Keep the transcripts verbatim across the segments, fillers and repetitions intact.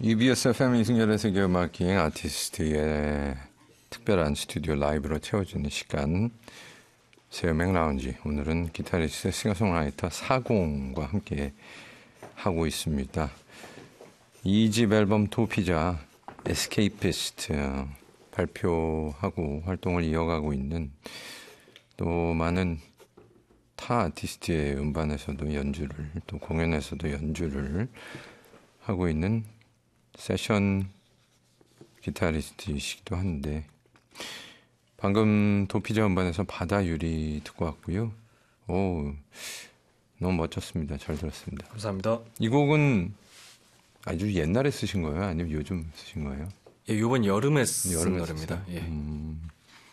이비에스 에프엠 이승열의 세계음악 기행 아티스트의 특별한 스튜디오 라이브로 채워지는 시간 세음악 라운지. 오늘은 기타리스트 싱어송라이터 사공과 함께 하고 있습니다. 이 집 앨범 도피자 에스케이피스트 발표하고 활동을 이어가고 있는, 또 많은 타 아티스트의 음반에서도 연주를, 또 공연에서도 연주를 하고 있는 세션 기타리스트이시기도 한데, 방금 도피자 음반에서 바다 유리 듣고 왔고요. 오, 너무 멋졌습니다. 잘 들었습니다. 감사합니다. 이 곡은 아주 옛날에 쓰신 거예요? 아니면 요즘 쓰신 거예요? 예, 이번 여름에 쓴 여름에 노래입니다. 예. 음,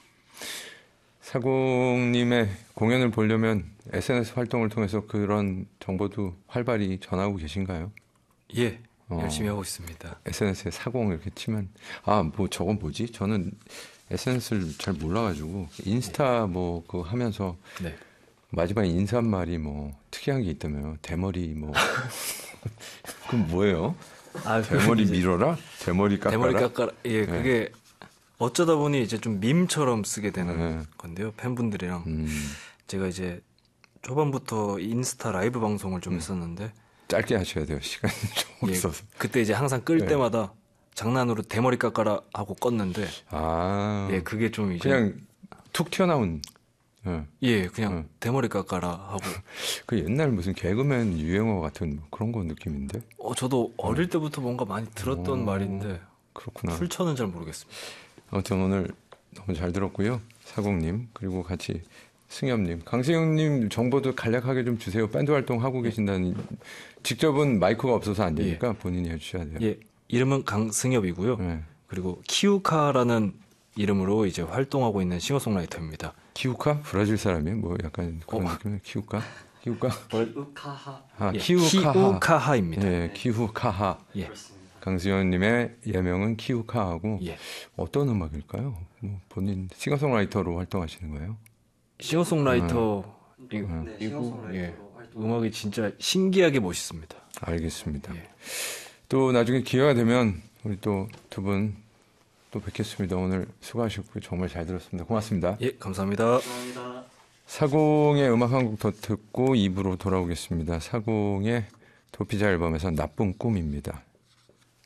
사공님의 공연을 보려면 에스엔에스 활동을 통해서 그런 정보도 활발히 전하고 계신가요? 예, 어, 열심히 하고 있습니다. 에스엔에스에 사공 이렇게 치면, 아, 뭐 저건 뭐지? 저는 에스엔에스를 잘 몰라가지고 인스타 뭐 그거 하면서 네. 마지막에 인사말이 뭐 특이한 게 있다며요. 대머리 뭐 그럼 뭐예요? 아, 대머리 밀어라? 대머리 깎아라? 대머리 깎아라. 예, 그게 어쩌다 보니 이제 좀 밈처럼 쓰게 되는 네. 건데요. 팬분들이랑 음, 제가 이제 초반부터 인스타 라이브 방송을 좀 음. 했었는데, 짧게 하셔야 돼요. 시간이 좀 예, 없어서. 그때 이제 항상 끌 네. 때마다 장난으로 대머리 깎아라 하고 껐는데, 아, 예, 그게 좀 이제 그냥 툭 튀어나온. 예. 예, 그냥 네. 대머리 깎아라 하고. 그 옛날 무슨 개그맨 유행어 같은 그런 거 느낌인데. 어, 저도 어릴 때부터 뭔가 많이 들었던 오. 말인데 그렇구나. 출처는 잘 모르겠습니다. 아무튼 오늘 너무 잘 들었고요. 사공님, 그리고 같이 승엽님, 강승엽님 정보도 간략하게 좀 주세요. 밴드 활동 하고 계신다는. 직접은 마이크가 없어서 안 되니까 본인이 해주셔야 돼요. 예, 이름은 강승엽이고요. 네. 그리고 키우카라는 이름으로 이제 활동하고 있는 싱어송라이터입니다. 키우카? 브라질 사람이에요? 뭐 약간 그런 어. 느낌의 키우카? 키우카? 우카하. 아, 예, 키우카하. 키우카하입니다. 예, 키우카하. 예, 그렇습니다. 강승엽님의 예명은 키우카하고. 예. 어떤 음악일까요? 뭐 본인 싱어송라이터로 활동하시는 거예요? 싱어송라이터 이, 네, 이고 싱어송라이터로 예, 활동. 음악이 진짜 신기하게 멋있습니다. 알겠습니다. 예. 또 나중에 기회가 되면 우리 또 두 분 또 뵙겠습니다. 오늘 수고하셨고요. 정말 잘 들었습니다. 고맙습니다. 예, 감사합니다. 감사합니다. 사공의 음악 한 곡 더 듣고 이 부로 돌아오겠습니다. 사공의 도피자 앨범에서 나쁜 꿈입니다.